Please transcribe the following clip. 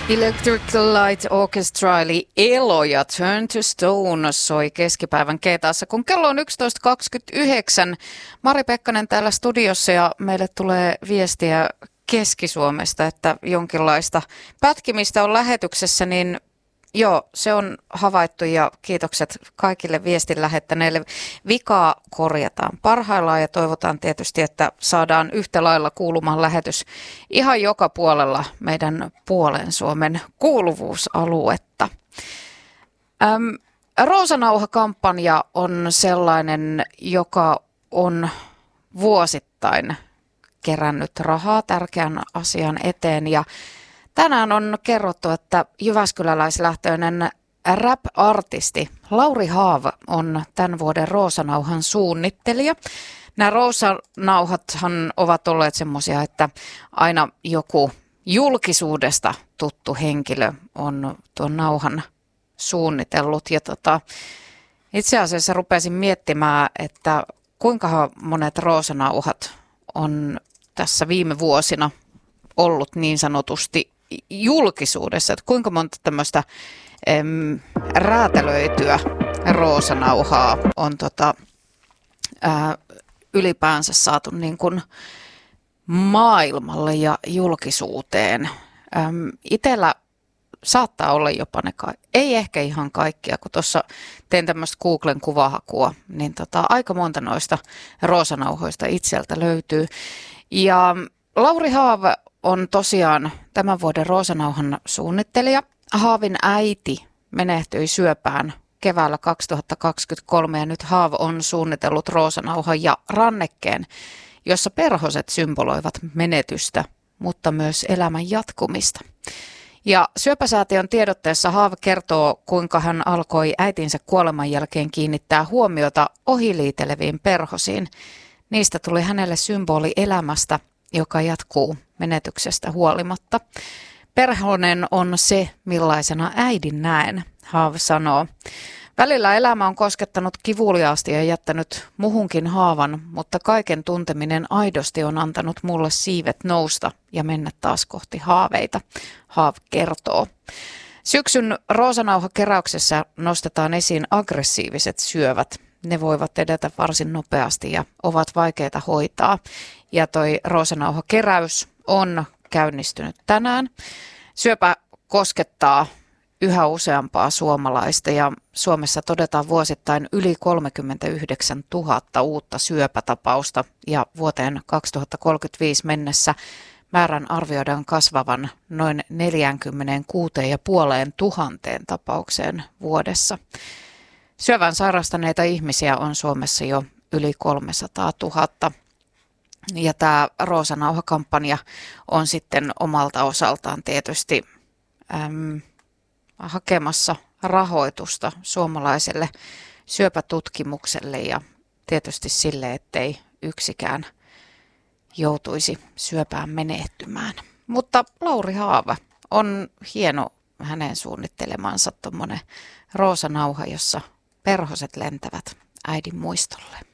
Electric Light Orchestra eli ELO ja Turn to Stone soi keskipäivän G-taassa, kun kello on 11.29. Mari Pekkanen täällä studiossa ja meille tulee viestiä Keski-Suomesta, että jonkinlaista pätkimistä on lähetyksessä, niin joo, se on havaittu ja kiitokset kaikille viestin lähettäneille. Vikaa korjataan parhaillaan ja toivotaan tietysti, että saadaan yhtä lailla kuulumaan lähetys ihan joka puolella meidän puolen Suomen kuuluvuusaluetta. Roosanauha-kampanja on sellainen, joka on vuosittain kerännyt rahaa tärkeän asian eteen ja tänään on kerrottu, että jyväskyläläislähtöinen rap-artisti Lauri Haav on tämän vuoden Roosanauhan suunnittelija. Nämä roosanauhathan ovat olleet semmoisia, että aina joku julkisuudesta tuttu henkilö on tuon nauhan suunnitellut. Ja itse asiassa rupesin miettimään, että kuinka monet roosanauhat on tässä viime vuosina ollut niin sanotusti julkisuudessa, että kuinka monta tämmöistä räätälöityä roosanauhaa on ylipäänsä saatu niin kuin maailmalle ja julkisuuteen. Itellä saattaa olla jopa ne, ei ehkä ihan kaikkia, kun tuossa tein tämmöistä Googlen kuvahakua, niin aika monta noista roosanauhoista itseltä löytyy. Ja Lauri Haav on tosiaan tämän vuoden roosanauhan suunnittelija. Haavin äiti menehtyi syöpään keväällä 2023 ja nyt Haav on suunnitellut roosanauhan ja rannekkeen, jossa perhoset symboloivat menetystä, mutta myös elämän jatkumista. Ja Syöpäsäätiön tiedotteessa Haav kertoo, kuinka hän alkoi äitinsä kuoleman jälkeen kiinnittää huomiota ohiliiteleviin perhosiin. Niistä tuli hänelle symboli elämästä, joka jatkuu menetyksestä huolimatta. Perhonen on se, millaisena äidin näen, Haav sanoo. Välillä elämä on koskettanut kivuliaasti ja jättänyt muhunkin haavan, mutta kaiken tunteminen aidosti on antanut mulle siivet nousta ja mennä taas kohti haaveita, Haav kertoo. Syksyn roosanauhakeräyksessä nostetaan esiin aggressiiviset syövät. Ne voivat edetä varsin nopeasti ja ovat vaikeita hoitaa. Ja toi roosanauhakeräys on käynnistynyt tänään. Syöpä koskettaa yhä useampaa suomalaista ja Suomessa todetaan vuosittain yli 39 000 uutta syöpätapausta ja vuoteen 2035 mennessä määrän arvioidaan kasvavan noin 46 500 tapaukseen vuodessa. Syövän sairastaneita ihmisiä on Suomessa jo yli 300 000. Ja tämä roosanauha-kampanja on sitten omalta osaltaan tietysti hakemassa rahoitusta suomalaiselle syöpätutkimukselle ja tietysti sille, ettei yksikään joutuisi syöpään menehtymään. Mutta Lauri Haav on hieno hänen suunnittelemansa tuommoinen roosanauha, jossa perhoset lentävät äidin muistolle.